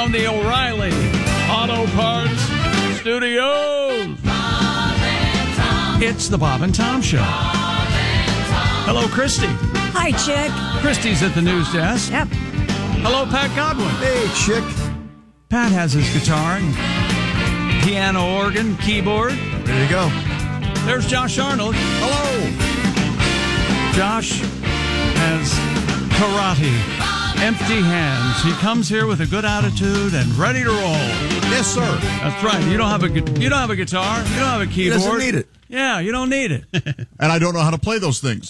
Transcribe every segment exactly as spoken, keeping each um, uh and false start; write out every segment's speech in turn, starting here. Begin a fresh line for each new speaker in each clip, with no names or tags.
from the O'Reilly Auto Parts Studios. It's the Bob and Tom Show. Hello, Christy.
Hi, Chick.
Christy's at the news desk.
Yep.
Hello, Pat Godwin.
Hey, Chick.
Pat has his guitar and piano, organ, keyboard.
Ready to go.
There's Josh Arnold.
Hello.
Josh has karate. Empty hands. He comes here with a good attitude and ready to roll.
Yes, sir.
That's right. You don't have a gu- you don't have a guitar. You don't have a keyboard.
He doesn't need it.
Yeah, you don't need it.
And I don't know how to play those things.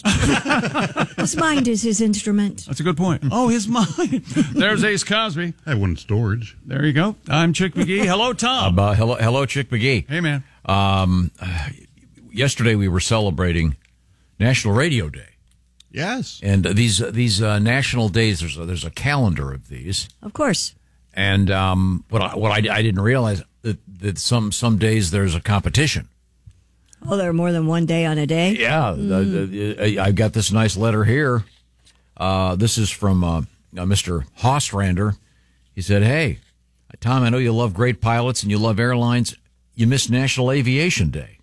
His mind is his instrument.
That's a good point. Oh, his mind. There's Ace Cosby.
I have one in storage.
There you go. I'm Chick McGee. Hello, Tom.
Uh, hello, hello, Chick McGee.
Hey, man.
Um, uh, yesterday we were celebrating National Radio Day.
Yes.
And these these uh, national days, there's a, there's a calendar of these.
Of course.
And um, what I, what I, I didn't realize that, that some some days there's a competition.
Oh, there are more than one day on a day?
Yeah, mm. uh, uh, I've got this nice letter here. Uh, this is from uh, uh, Mister Hostrander. He said, "Hey, Tom, I know you love great pilots and you love airlines. You missed National Aviation Day."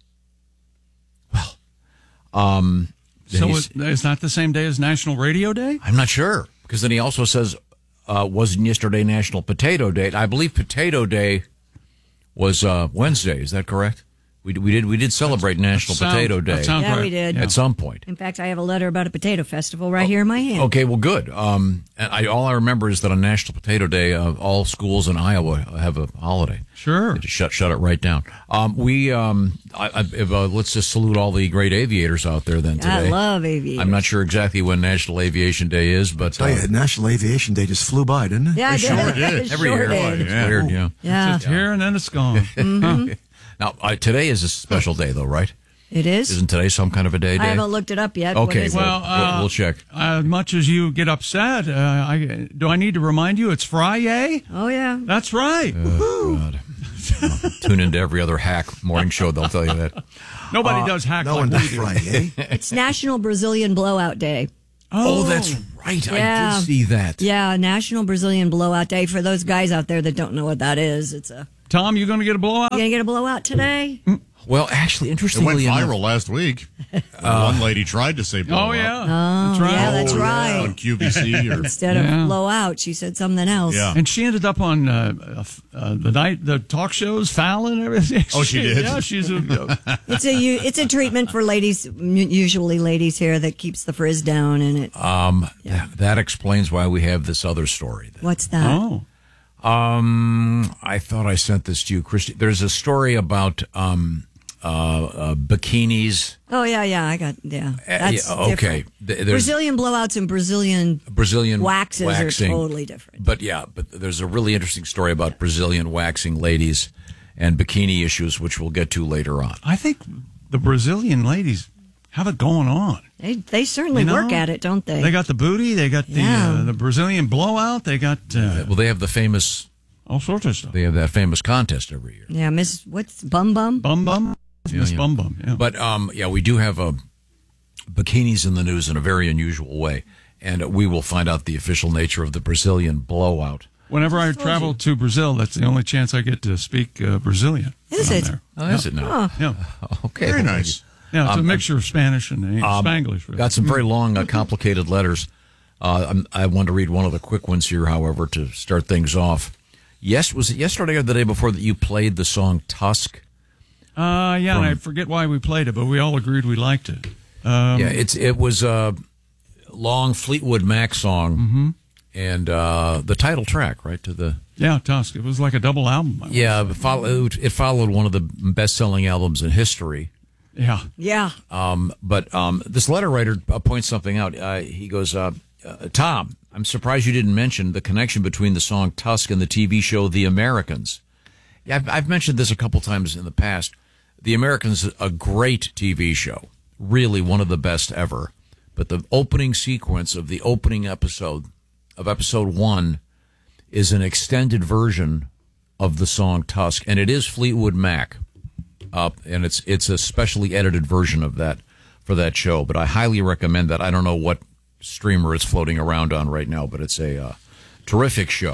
Well, um.
So it, it's not the same day as National Radio Day?
I'm not sure, because then he also says, uh, wasn't yesterday National Potato Day? I believe Potato Day was uh, Wednesday. Is that correct? We, we did we did celebrate National
sound,
Potato Day.
Yeah,
right. we did.
At some point.
In fact, I have a letter about a potato festival right oh, here in my hand.
Okay, well, good. Um, and I, all I remember is that on National Potato Day, uh, all schools in Iowa have a holiday.
Sure.
They just shut shut it right down. Um, we um, I, I, if, uh, let's just salute all the great aviators out there then today.
I love aviators.
I'm not sure exactly when National Aviation Day is, but
Tell
uh,
you, National Aviation Day just flew by, didn't it?
Yeah, it
sure
did.
did.
It
every
sure
year.
did.
It's
Yeah.
weird, yeah.
Yeah.
It's just here and then it's gone.
Mm-hmm.
Now, uh, today is a special day, though, right?
It is?
Isn't today some kind of a day? day?
I haven't looked it up yet.
Okay,
What is
well,
it?
uh,
we'll, we'll check.
As much as you get upset, uh, I, do I need to remind you it's Friday?
Oh, yeah.
That's right.
Oh, God. Well, tune into every other hack morning show. They'll tell you that.
Nobody
Uh,
does hack
no
like
one
we
does
do.
Friday, eh?
It's National Brazilian Blowout Day.
Oh, that's right.
Yeah.
I did see that.
Yeah, National Brazilian Blowout Day. For those guys out there that don't know what that is, it's a...
Tom, you going to get a blowout?
You gonna get a blowout today?
Well, actually,
It went
interestingly
viral
enough,
last week. One lady tried to say blowout.
Oh, yeah.
Oh,
that's right.
yeah, that's
Oh, yeah,
right.
on Q V C. Or,
Instead
Yeah.
of blowout, she said something else.
Yeah.
And she ended up on uh, uh, uh, the night, the talk shows, Fallon and everything.
Oh, she did?
Yeah, she's a...
It's a u- it's a treatment for ladies, usually ladies here, that keeps the frizz down, and it.
um, th- that explains why we have this other story. Then.
What's that?
oh.
Um, I thought I sent this to you, Christy. There's a story about um, uh, uh, bikinis.
Oh yeah, yeah, I got yeah. That's
Uh, yeah, okay.
different.
Th- there's-
Brazilian blowouts and Brazilian
Brazilian
waxes
waxing,
are totally different.
But yeah, but there's a really interesting story about Brazilian waxing ladies and bikini issues, which we'll get to later on.
I think the Brazilian ladies have it going on.
They they certainly
You know,
work at it, don't they?
They got the booty. They got the
Yeah.
uh, the Brazilian blowout. They got uh,
Well, they have the famous,
all sorts of stuff.
they have that famous contest every year.
yeah, Miss what's Bum Bum?
Bum Bum.
Yeah,
Miss
yeah.
Bum Bum. Yeah.
But um, yeah, we do have uh, bikinis in the news in a very unusual way, and we will find out the official nature of the Brazilian blowout.
Whenever I travel to Brazil, that's the only chance I get to speak uh, Brazilian.
Is
when I'm
it?
there.
Oh, is it now?
Yeah.
Okay,
very
well,
nice.
Yeah, it's a
Um,
mixture of Spanish and uh,
Um,
Spanglish. Really.
Got some very long, uh, complicated letters. Uh, I'm, I want to read one of the quick ones here, however, to start things off. Yes, was it yesterday or the day before that you played the song Tusk?
Uh, yeah, and I forget why we played it, but we all agreed we liked it. Um,
Yeah, it's it was a long Fleetwood Mac song,
Mm-hmm.
and uh, the title track, right to the
yeah, Tusk. It was like a double album. I would
yeah.
say.
It followed, it followed one of the best-selling albums in history.
Yeah.
Yeah.
Um, but um, this letter writer uh, points something out. Uh, he goes, uh, uh, Tom, I'm surprised you didn't mention the connection between the song Tusk and the T V show The Americans. Yeah, I've, I've mentioned this a couple times in the past. The Americans is a great T V show, really one of the best ever. But the opening sequence of the opening episode of episode one is an extended version of the song Tusk, and it is Fleetwood Mac. Up, and it's it's a specially edited version of that for that show. But I highly recommend that. I don't know what streamer it's floating around on right now, but it's a uh, terrific show.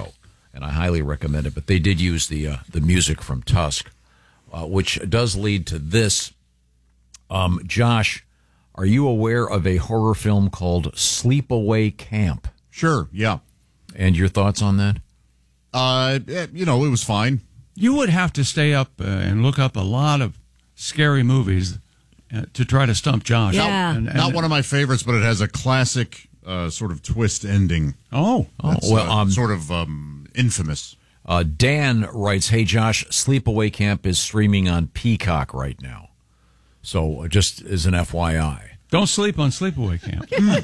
and I highly recommend it. But they did use the uh, the music from Tusk, uh, which does lead to this. Um, Josh, are you aware of a horror film called Sleepaway Camp?
Sure, yeah.
And your thoughts on that?
Uh, eh, you know, it was fine.
You would have to stay up uh, and look up a lot of scary movies uh, to try to stump Josh.
Yeah.
And- and-
Not one of my favorites, but it has a classic uh, sort of twist ending.
Oh,
Oh,
That's,
well,
uh,
um,
sort of um, infamous.
Uh, Dan writes, "Hey Josh, Sleepaway Camp is streaming on Peacock right now. So uh, just as an F Y I,
don't sleep on Sleepaway Camp.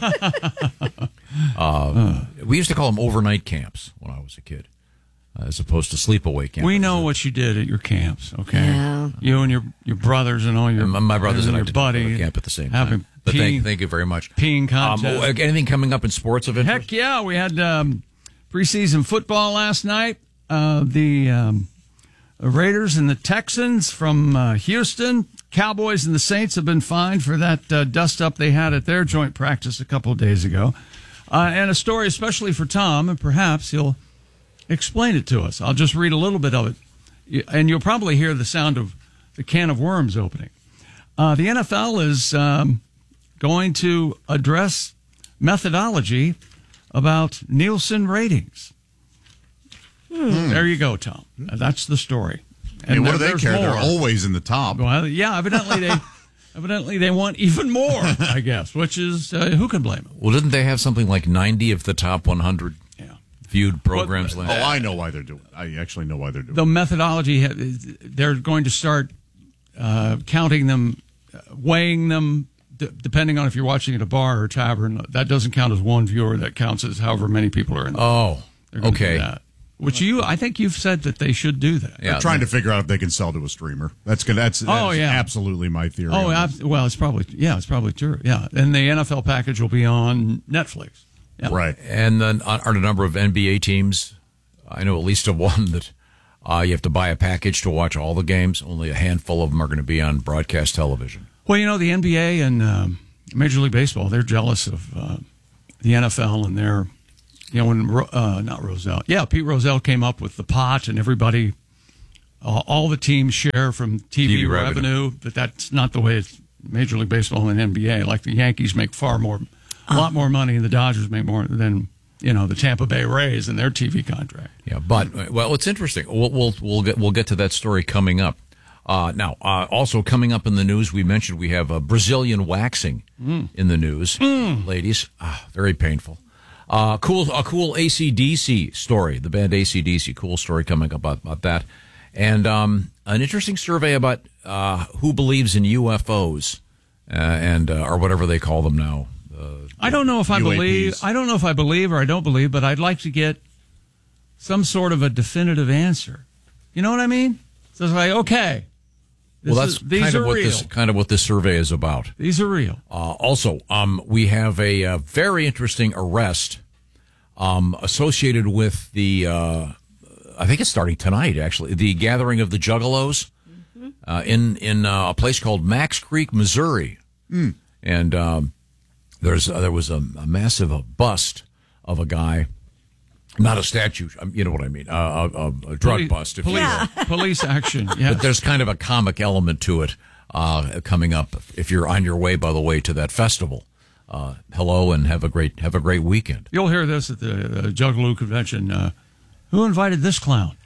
uh, we used to call them overnight camps when I was a kid, uh, as opposed to sleepaway camp.
We know what you did at your camps, okay?
Yeah.
You and your, your brothers and all your
my, my brothers and I
your
did not go to
buddy
camp at the same
having
time. But
peeing,
thank, thank you very much.
peeing
Um,
contest.
anything coming up in sports of interest?
Heck yeah, we had um, preseason football last night. Uh, the um, Raiders and the Texans from uh, Houston. Cowboys and the Saints have been fined for that uh, dust-up they had at their joint practice a couple of days ago. Uh, and a story especially for Tom, and perhaps he'll explain it to us. I'll just read a little bit of it, and you'll probably hear the sound of the can of worms opening. Uh, the N F L is um, going to address methodology about Nielsen ratings.
Hmm.
There you go, Tom. Uh, that's the story.
I mean, what do
there-
they
there's
care?
more.
They're always in the top.
Well, yeah, evidently they, evidently they want even more, I guess. Which is uh, who can blame them?
Well, didn't they have something like ninety of the top one hundred
Yeah.
viewed programs
Oh,
last?
I know why they're doing it. I actually know why they're doing
The methodology, ha- they're going to start uh, counting them, uh, weighing them, d- depending on if you're watching at a bar or a tavern. That doesn't count as one viewer. That counts as however many people are in. The
Oh,
They're gonna do
okay.
that. Which you, I think you've said that they should do that.
it.
Yeah,
They're trying to figure out if they can sell to a streamer. That's gonna. That's, that's
Oh, yeah.
absolutely my theory.
Oh,
on
ab-
this.
well, it's probably yeah, it's probably true. Yeah, and the N F L package will be on Netflix. Yeah.
Right.
And then are a number of N B A teams. I know at least of one that uh, you have to buy a package to watch all the games. Only a handful of them are going to be on broadcast television.
Well, you know, the N B A and um, Major League Baseball, they're jealous of uh, the N F L and their, you know, when, Ro- uh, not Rozelle. Yeah, Pete Rozelle came up with the pot and everybody, uh, all the teams share from T V,
T V
revenue,
revenue.
but that's not the way it's Major League Baseball and N B A. Like the Yankees make far more, a lot more money, and the Dodgers make more than, you know, the Tampa Bay Rays and their T V contract.
Yeah, but well, it's interesting. We'll we'll, we'll get we'll get to that story coming up. Uh, now, uh, also coming up in the news, we mentioned we have a Brazilian waxing
Mm.
in the news, ladies. Ah, very painful. Uh, cool, a cool A C D C story. The band A C D C, cool story coming up about, about that, and um, an interesting survey about uh, who believes in U F Os uh, and uh, or whatever they call them now. Uh,
I don't know if I
U A Ps.
believe. I don't know if I believe or I don't believe, but I'd like to get some sort of a definitive answer. You know what I mean? So it's like, okay, this
well, that's
is, these
kind
are
of what
real.
this kind of what this survey is about.
These are real.
Uh, also, um, we have a, uh very interesting arrest um, associated with the, uh, I think it's starting tonight, actually, the gathering of the Juggalos uh, in, in uh, a place called Max Creek, Missouri. And um, there's uh, there was a, a massive uh, bust of a guy, not a statue, um, you know what I mean, uh, a, a, a drug
Police-
bust, if you
Police,
will.
police action. Yeah.
But there's kind of a comic element to it uh, coming up if you're on your way, by the way, to that festival. Uh, hello and have a great have a great weekend.
You'll hear this at the uh, Juggalo convention. Uh, who invited this clown?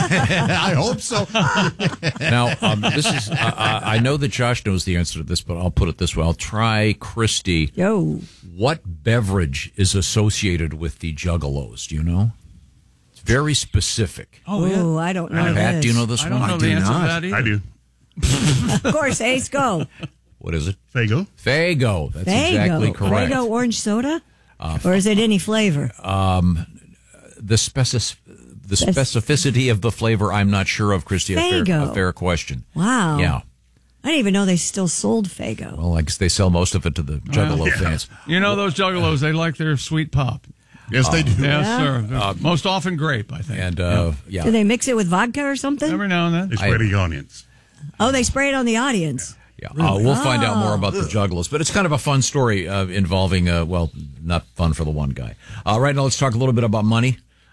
I hope so.
Now, um, this is uh, I I know that Josh knows the answer to this, but I'll put it this way. I'll try Christy.
Yo.
What beverage is associated with the Juggalos? Do you know? It's very specific.
Oh,
Oh,
yeah.
I don't know.
Pat,
this.
do you know this
I don't
one?
know
I
the
do
answer
not.
to that either.
I do.
Of course, Ace, go.
What is it?
Fago.
Fago. That's
Fago.
exactly correct.
Fago orange soda? or is it any flavor?
The specific. The specificity of the flavor, I'm not sure of, Christy. A fair,
Fago.
a fair question.
Wow.
Yeah.
I didn't even know they still sold Fago.
Well, I guess they sell most of it to the Juggalo
yeah.
fans.
You know those Juggalos, they like their sweet pop.
Yes, they do.
Yes,
Yeah.
sir. They're most often grape, I think.
And, uh, yeah.
Do they mix it with vodka or something?
Every now and then.
They spray
I-
the onions.
Oh, they spray it on the audience.
Yeah, uh, we'll find out more
Oh.
about the Juggalos, but it's kind of a fun story uh, involving, uh, well, not fun for the one guy. Uh, right now, let's talk a little bit about money.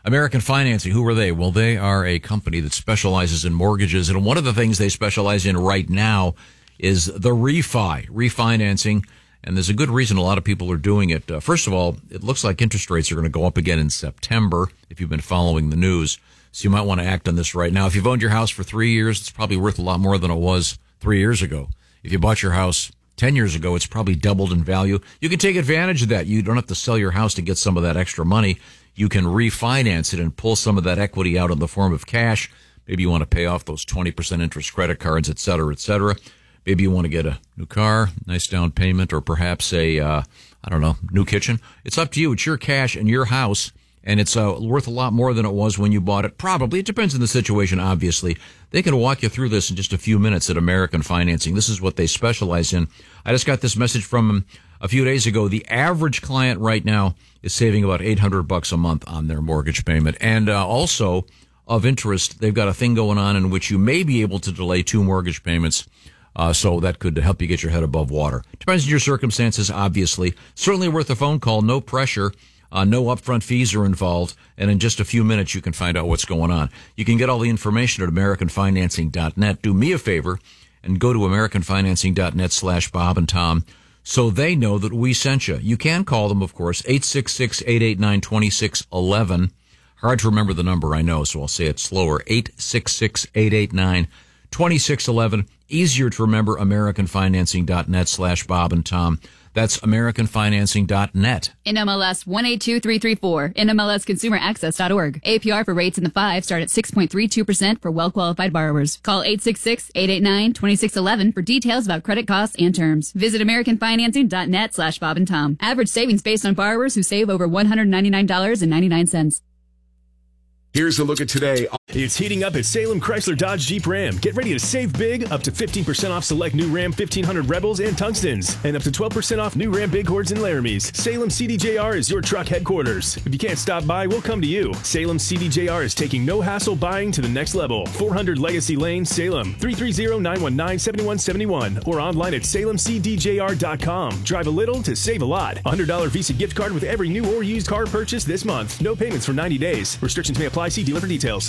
American Financing, who are they? Well, they are a company that specializes in mortgages, and one of the things they specialize in right now is the refi, refinancing, and there's a good reason a lot of people are doing it. Uh, first of all, it looks like interest rates are going to go up again in September, if you've been following the news, so you might want to act on this right now. If you've owned your house for three years, it's probably worth a lot more than it was three years ago. If you bought your house ten years ago, it's probably doubled in value. You can take advantage of that. You don't have to sell your house to get some of that extra money. You can refinance it and pull some of that equity out in the form of cash. Maybe you want to pay off those twenty percent interest credit cards, et cetera, et cetera. Maybe you want to get a new car, nice down payment, or perhaps a, uh, I don't know, new kitchen. It's up to you. It's your cash and your house, and it's uh, worth a lot more than it was when you bought it. Probably. It depends on the situation, obviously. They can walk you through this in just a few minutes at American Financing. This is what they specialize in. I just got this message from them a few days ago. The average client right now is saving about eight hundred bucks a month on their mortgage payment. And uh, also of interest, they've got a thing going on in which you may be able to delay two mortgage payments. Uh, so that could help you get your head above water. Depends on your circumstances, obviously. Certainly worth a phone call. No pressure. Uh, no upfront fees are involved. And in just a few minutes, you can find out what's going on. You can get all the information at American Financing dot net. Do me a favor and go to American Financing dot net slash Bob and Tom so they know that we sent you. You can call them, of course, eight six six, eight eight nine, two six one one. Hard to remember the number, I know, so I'll say it slower. eight six six, eight eight nine, two six one one. Easier to remember, American Financing dot net slash Bob and Tom. That's American Financing dot net.
N M L S one eight two three three four. N M L S consumer access dot org. A P R for rates in the five start at six point three two percent for well-qualified borrowers. Call eight six six, eight eight nine, two six one one for details about credit costs and terms. Visit American Financing dot net slash Bob and Tom. Average savings based on borrowers who save over one hundred ninety-nine dollars and ninety-nine cents.
Here's a look at today. It's heating up at Salem Chrysler Dodge Jeep Ram. Get ready to save big, up to fifteen percent off select new Ram fifteen hundred Rebels and Tungstens, and up to twelve percent off new Ram Bighorns and Laramies. Salem C D J R is your truck headquarters. If you can't stop by, we'll come to you. Salem C D J R is taking no hassle buying to the next level. four hundred Legacy Lane, Salem, three three zero, nine one nine, seven one seven one, or online at salem c d j r dot com. Drive a little to save a lot. one hundred dollars Visa gift card with every new or used car purchase this month. No payments for ninety days. Restrictions may apply. See dealer for details.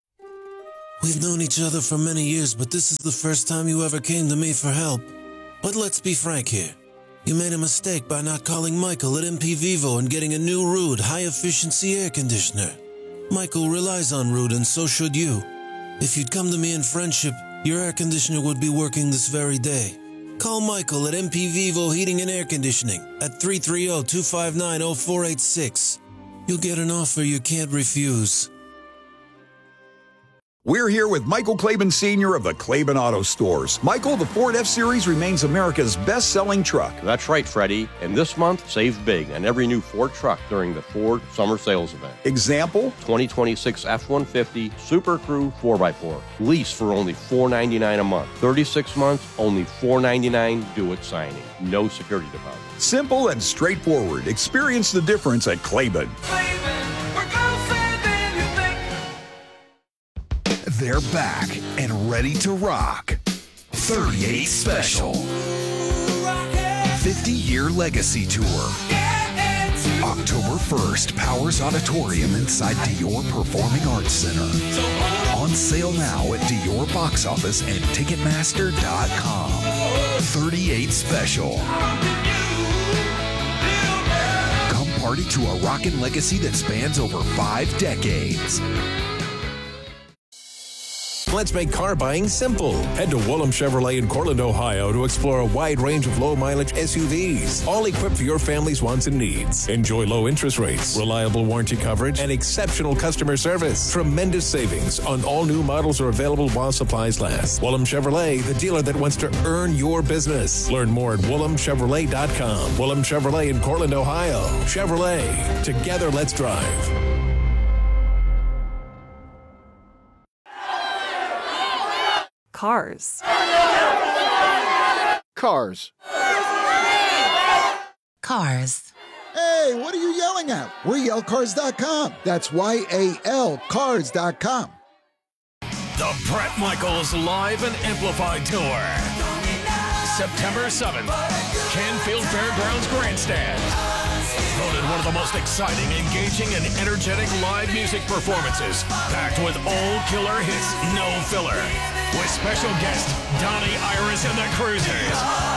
We've known each other for many years, but this is the first time you ever came to me for help. But let's be frank here. You made a mistake by not calling Michael at M P Vivo and getting a new Ruud high-efficiency air conditioner. Michael relies on Ruud, and so should you. If you'd come to me in friendship, your air conditioner would be working this very day. Call Michael at M P Vivo Heating and Air Conditioning at three three zero, two five nine, zero four eight six. You'll get an offer you can't refuse.
We're here with Michael Klaban Senior of the Klaban Auto Stores. Michael, the Ford F-Series remains America's best-selling truck.
That's right, Freddie. And this month, save big on every new Ford truck during the Ford Summer Sales Event.
Example?
twenty twenty-six F one fifty Super Crew four by four. Lease for only four hundred ninety-nine dollars a month. thirty-six months, only four hundred ninety-nine dollars due at signing. No security deposit.
Simple and straightforward. Experience the difference at Klaban.
They're back and ready to rock. thirty-eight Special. fifty-year Legacy Tour. October first, Powers Auditorium inside Dior Performing Arts Center. On sale now at Dior Box Office and Ticketmaster dot com. thirty-eight Special. Come party to a rockin' legacy that spans over five decades.
Let's make car buying simple. Head to Woolham Chevrolet in Cortland, Ohio to explore a wide range of low-mileage S U Vs, all equipped for your family's wants and needs. Enjoy low interest rates, reliable warranty coverage, and exceptional customer service. Tremendous savings on all new models are available while supplies last. Woolham Chevrolet, the dealer that wants to earn your business. Learn more at Woolham Chevrolet dot com. Woolham Chevrolet in Cortland, Ohio. Chevrolet. Together, let's drive.
Cars.
Cars.
Cars.
Hey, what are you yelling at? We're yell cars dot com. That's Y A L cars dot com.
The Bret Michaels Live and Amplified Tour. September seventh, Canfield Fairgrounds Grandstand. Voted one of the most exciting, engaging, and energetic live music performances. Packed with old killer hits, no filler. With special guest Donnie Iris and the Cruisers.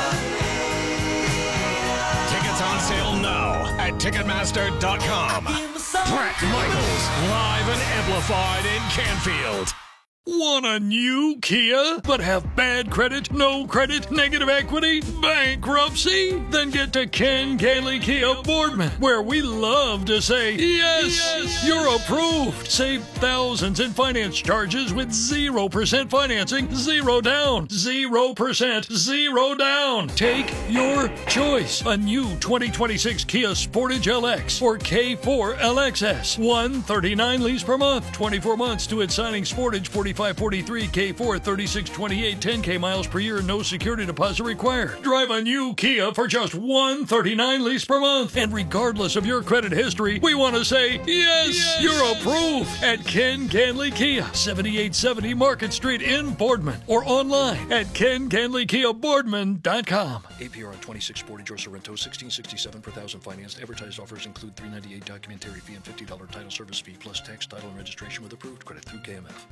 Tickets on sale now at Ticketmaster dot com. Bret Michaels, live and amplified in Canfield. Want a new Kia, but have bad credit, no credit, negative equity, bankruptcy? Then get to Ken Gailey Kia Boardman, where we love to say, yes, yes, you're approved. Save thousands in finance charges with zero percent financing, zero down, zero percent, zero down. Take your choice. A new twenty twenty-six Kia Sportage L X or K four L X S. one thirty-nine lease per month, twenty-four months to its signing. Sportage forty-five forty-three, K four thirty-six twenty-eight, ten K miles per year, no security deposit required. Drive a new Kia for just one thirty-nine lease per month. And regardless of your credit history, we want to say, yes, yes, you're approved at Ken Canley Kia, seventy-eight seventy Market Street in Boardman, or online at ken canley kia boardman dot com.
A P R on twenty-six Sportage or Sorrento, sixteen sixty-seven per thousand financed. Advertised offers include three ninety-eight documentary fee and fifty dollars title service fee plus tax, title, and registration with approved credit through K M F.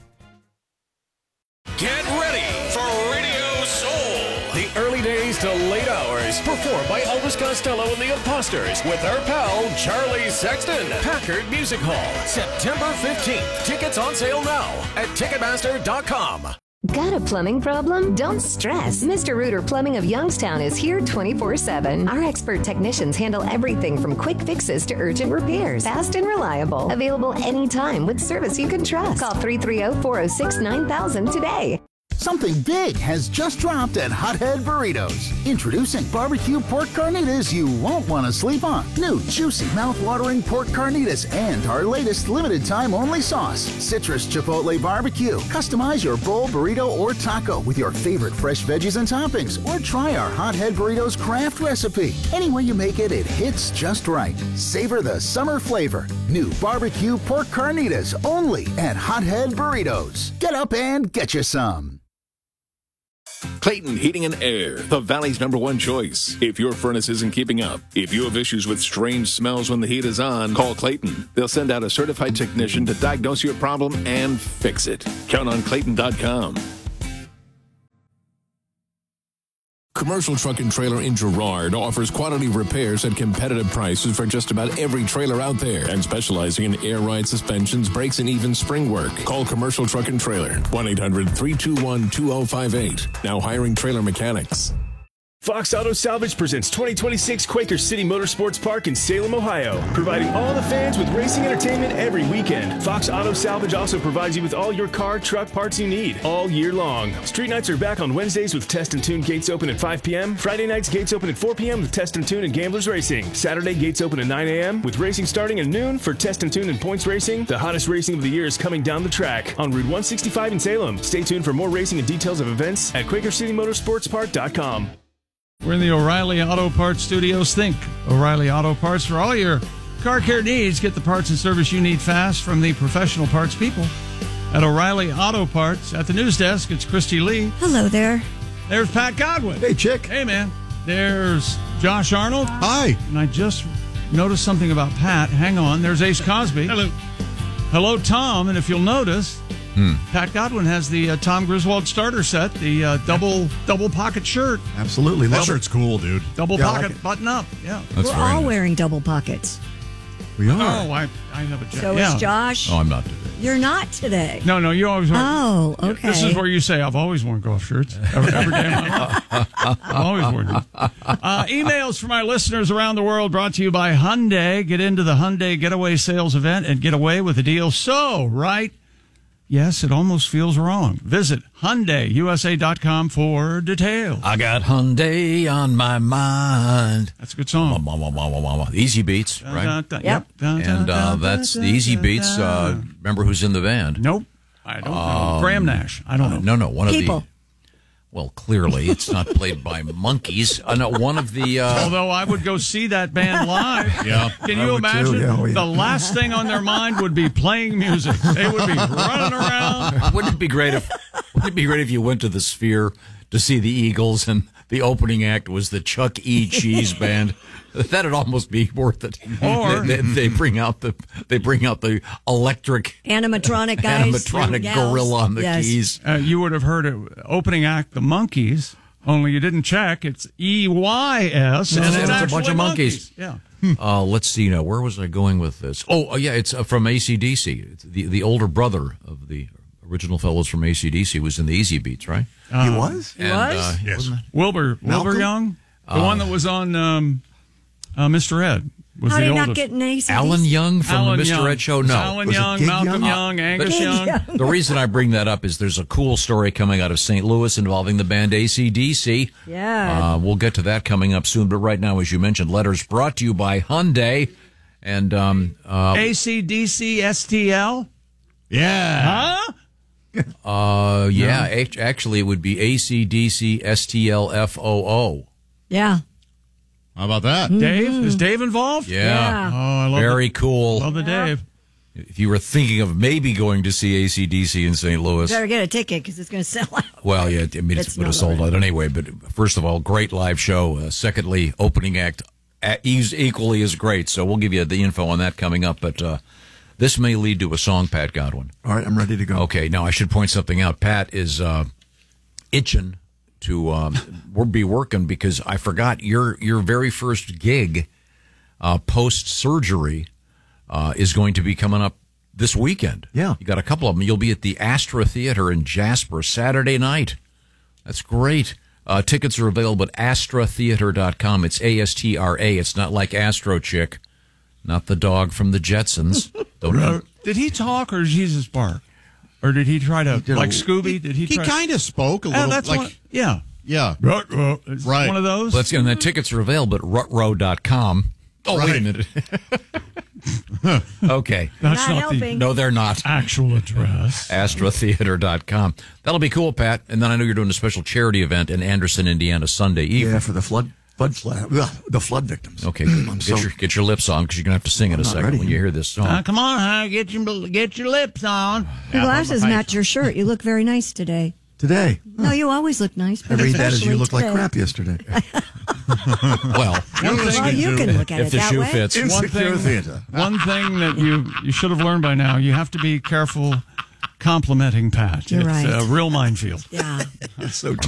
Get ready for Radio Soul. The early days to late hours. Performed by Elvis Costello and the Imposters with our pal Charlie Sexton. Packard Music Hall, September fifteenth. Tickets on sale now at Ticketmaster dot com.
Got a plumbing problem? Don't stress. Mister Rooter Plumbing of Youngstown is here twenty-four seven. Our expert technicians handle everything from quick fixes to urgent repairs. Fast and reliable. Available anytime with service you can trust. Call three three zero, four zero six, nine thousand today.
Something big has just dropped at Hothead Burritos. Introducing barbecue pork carnitas you won't want to sleep on. New juicy, mouth-watering pork carnitas and our latest limited-time-only sauce, Citrus Chipotle Barbecue. Customize your bowl, burrito, or taco with your favorite fresh veggies and toppings, or try our Hothead Burritos craft recipe. Any way you make it, it hits just right. Savor the summer flavor. New barbecue pork carnitas only at Hothead Burritos. Get up and get you some.
Clayton Heating and Air, the Valley's number one choice. If your furnace isn't keeping up, if you have issues with strange smells when the heat is on, call Clayton. They'll send out a certified technician to diagnose your problem and fix it. Count on Clayton dot com.
Commercial Truck and Trailer in Girard offers quality repairs at competitive prices for just about every trailer out there, and specializing in air ride suspensions, brakes, and even spring work. Call Commercial Truck and Trailer, one eight hundred, three two one, two zero five eight. Now hiring trailer mechanics.
Fox Auto Salvage presents twenty twenty-six Quaker City Motorsports Park in Salem, Ohio, providing all the fans with racing entertainment every weekend. Fox Auto Salvage also provides you with all your car, truck parts you need all year long. Street nights are back on Wednesdays with Test and Tune gates open at five p.m. Friday nights gates open at four p.m. with Test and Tune and Gamblers Racing. Saturday gates open at nine a.m. with racing starting at noon for Test and Tune and Points Racing. The hottest racing of the year is coming down the track on Route one sixty-five in Salem. Stay tuned for more racing and details of events at Quaker City Motorsports Park dot com.
We're in the O'Reilly Auto Parts Studios. Think O'Reilly Auto Parts for all your car care needs. Get the parts and service you need fast from the professional parts people at O'Reilly Auto Parts. At the news desk, it's Christy Lee.
Hello there.
There's Pat Godwin.
Hey, chick.
Hey, man. There's Josh Arnold.
Hi.
And I just noticed something about Pat. Hang on. There's Ace Cosby.
Hello.
Hello, Tom. And if you'll notice,
Hmm.
Pat Godwin has the uh, Tom Griswold starter set, the uh, double double pocket shirt.
Absolutely.
That
Love
shirt's cool, dude.
Double
Yeah, I
pocket
like it.
button up. Yeah.
That's
We're
very
all
nice.
wearing double pockets.
We are.
Oh, I, I have a jacket.
So
yeah.
is Josh.
Oh, I'm not today.
You're not today.
No, no, you always wear.
Oh, okay.
This is where you say, I've always worn golf shirts. Every, every day of my life. I've always worn them. Uh, emails from our listeners around the world brought to you by Hyundai. Get into the Hyundai Getaway Sales Event and get away with a deal so right. Yes, it almost feels wrong. Visit Hyundai U S A dot com for details.
I got Hyundai on my mind.
That's a good song.
Wah, wah, wah, wah, wah, wah. Easy Beats, right?
Dun, dun, dun,
Yep.
dun, dun,
And uh,
dun,
that's
dun,
the Easy
dun,
Beats. Uh,
dun.
remember who's in the band?
Nope. I don't know.
Um,
Graham Nash. I don't know.
Uh, no, no. One
People.
of the. Well, clearly it's not played by monkeys. Uh, no, one of the. Uh,
Although I would go see that band live.
Yeah.
Can
I
you
would
imagine?
too, yeah, oh, yeah.
The last thing on their mind would be playing music. They would be running around.
wouldn't it be great if? Wouldn't it be great if you went to the Sphere to see the Eagles and the opening act was the Chuck E. Cheese Band. That'd almost be worth it.
Or
they, they, they bring out the they bring out the electric
animatronic guys,
animatronic
gals.
gorilla on the
Yes.
keys.
Uh, you would have heard it opening act, the Monkees, only you didn't check. It's E Y S, and
It's,
it's,
it's a
actually
bunch of monkeys.
Yeah.
Uh, let's see now. Where was I going with this? Oh, uh, yeah, it's uh, from A C D C. It's the the older brother of the original fellows from A C D C was in the Easy Beats, right?
He was?
He was?
Uh,
Yes.
wasn't it?
Wilbur
Malcolm?
Wilbur Young, the
Uh,
one that was on um, uh, Mister Ed. Was
How
the
did he
oldest.
not get an A C D C?
Alan Young from
Alan
the Mister
Young.
Ed Show? No.
Alan
Was it
Young,
Gig
Malcolm
Young?
Young, Angus
Gig
Young.
Young.
The reason I bring that up is there's a cool story coming out of Saint Louis involving the band A C D C.
Yeah.
Uh, we'll get to that coming up soon. But right now, as you mentioned, letters brought to you by Hyundai. And um, uh,
A C D C S T L?
Yeah.
Huh?
uh, yeah, act- actually, it would be A C D C S T L F O O.
Yeah.
How about that?
Dave? Is Dave involved?
Yeah.
Yeah.
Oh, I love
Very
the,
cool.
Love the Dave.
If you were thinking of maybe going to see A C D C in Saint Louis,
Better get a ticket because it's going to sell out.
well, yeah, I mean,
It's
it's would
not
have sold
already.
out anyway. But first of all, great live show. Uh, secondly, opening act uh, is equally as great. So we'll give you the info on that coming up. But uh, this may lead to a song, Pat Godwin.
All right, I'm ready to go.
Okay, now I should point something out. Pat is uh, itching to um, we'll be working because I forgot your your very first gig uh, post surgery uh, is going to be coming up this weekend.
Yeah.
You got a couple of them. You'll be at the Astra Theater in Jasper Saturday night. That's great. Uh, tickets are available at astra theater dot com. It's A S T R A. It's not like Astro Chick, not the dog from the Jetsons. Don't know.
Did he talk or Jesus bark? Or did he try to,
did
like
a-
Scooby, did he
He
try
kind of spoke a
Oh,
little.
that's
like,
one, yeah.
yeah.
It's
Right.
one of those?
Let's and the tickets are available at rutrow dot com. Oh, wait a
Right.
minute. Okay.
That's
Not
not,
helping.
the
No, they're not.
actual address.
astra theater dot com. That'll be cool, Pat. And then I know you're doing a special charity event in Anderson, Indiana, Sunday evening.
Yeah, for the flood, flood, flood ugh, the flood victims.
Okay, good.
I'm
Get,
so-
your, get your lips on because you're going to have to sing in a
not
second
ready.
when you hear this song.
Uh, come on, huh? Get your, get your lips on.
Your glasses match your shirt. You look very nice today.
Today,
No, you always look nice.
I
But
read that as you
especially
look like
today.
crap yesterday.
Well,
Well, you can look at
if
it
the
that
shoe
way.
fits.
One
Insecure
thing,
theater.
one thing that you, you should have learned by now, you have to be careful complimenting Pat.
You're
it's
right.
a real minefield.
Yeah.
So